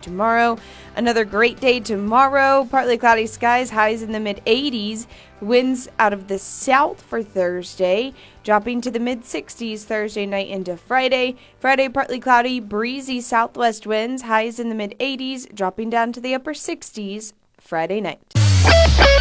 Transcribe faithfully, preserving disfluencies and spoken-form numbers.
tomorrow. Another great day tomorrow. Partly cloudy skies, highs in the mid eighties. Winds out of the south for Thursday, dropping to the mid sixties Thursday night into Friday. Friday, partly cloudy, breezy southwest winds, highs in the mid eighties, dropping down to the upper sixties Friday night.